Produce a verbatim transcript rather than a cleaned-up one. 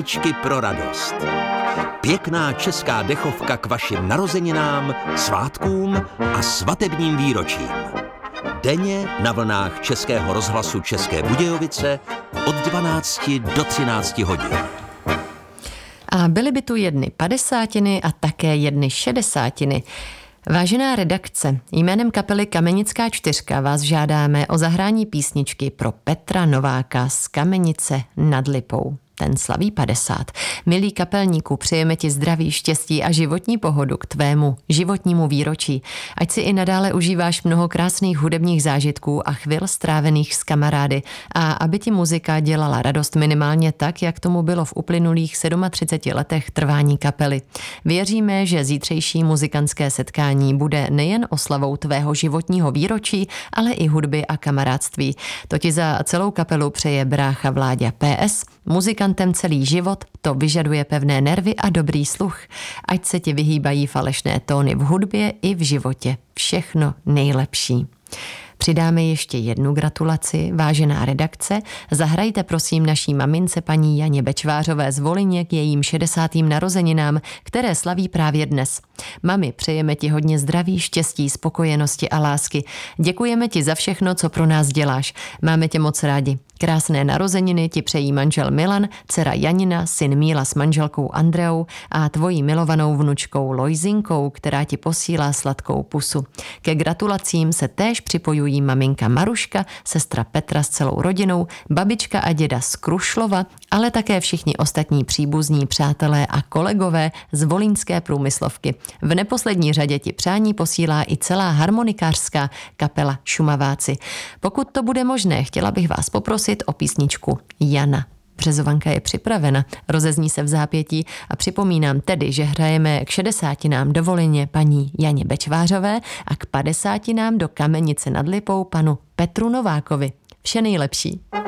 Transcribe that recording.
Písničky pro radost. Pěkná česká dechovka k vašim narozeninám, svátkům a svatebním výročím. Denně na vlnách Českého rozhlasu České Budějovice od dvanácti do třinácti hodin. A byly by tu jedny padesátiny a také jedny šedesátiny. Vážená redakce, jménem kapely Kamenická čtyřka vás žádáme o zahrání písničky pro Petra Nováka z Kamenice nad Lipou. Ten slaví padesát. Milý kapelníku, přejeme ti zdraví, štěstí a životní pohodu k tvému životnímu výročí. Ať si i nadále užíváš mnoho krásných hudebních zážitků a chvil strávených s kamarády a aby ti muzika dělala radost minimálně tak, jak tomu bylo v uplynulých třiceti sedmi letech trvání kapely. Věříme, že zítřejší muzikantské setkání bude nejen oslavou tvého životního výročí, ale i hudby a kamarádství. To ti za celou kapelu přeje brácha Vláďa. P S. Muzikantem celý život, to vyžaduje pevné nervy a dobrý sluch. Ať se ti vyhýbají falešné tóny v hudbě i v životě. Všechno nejlepší. Přidáme ještě jednu gratulaci, vážená redakce. Zahrajte prosím naší mamince paní Janě Bečvářové z Volině k jejím šedesátým narozeninám, které slaví právě dnes. Mami, přejeme ti hodně zdraví, štěstí, spokojenosti a lásky. Děkujeme ti za všechno, co pro nás děláš. Máme tě moc rádi. Krásné narozeniny ti přejí manžel Milan, dcera Janina, syn Míla s manželkou Andreou a tvojí milovanou vnučkou Lojzinkou, která ti posílá sladkou pusu. Ke gratulacím se též připojují maminka Maruška, sestra Petra s celou rodinou, babička a děda z Krušlova, ale také všichni ostatní příbuzní, přátelé a kolegové z volínské průmyslovky. V neposlední řadě ti přání posílá i celá harmonikářská kapela Šumaváci. Pokud to bude možné, chtěla bych vás poprosit o písničku Jana. Březovanka je připravena, rozezní se v zápětí a připomínám tedy, že hrajeme k šedesátinám do Volině paní Janě Bečvářové a k padesátinám do Kamenice nad Lipou panu Petru Novákovi. Vše nejlepší.